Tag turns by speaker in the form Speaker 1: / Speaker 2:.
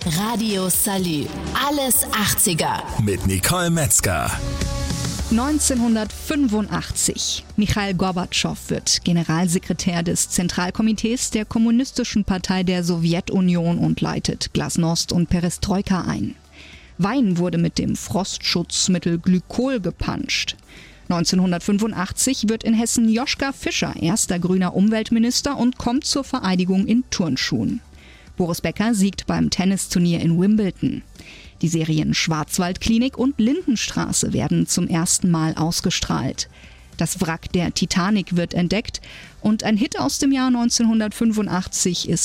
Speaker 1: Radio Salü. Alles 80er.
Speaker 2: Mit Nicole Metzger.
Speaker 3: 1985. Michail Gorbatschow wird Generalsekretär des Zentralkomitees der Kommunistischen Partei der Sowjetunion und leitet Glasnost und Perestroika ein. Wein wurde mit dem Frostschutzmittel Glykol gepanscht. 1985 wird in Hessen Joschka Fischer erster grüner Umweltminister und kommt zur Vereidigung in Turnschuhen. Boris Becker siegt beim Tennisturnier in Wimbledon. Die Serien Schwarzwaldklinik und Lindenstraße werden zum ersten Mal ausgestrahlt. Das Wrack der Titanic wird entdeckt und ein Hit aus dem Jahr 1985 ist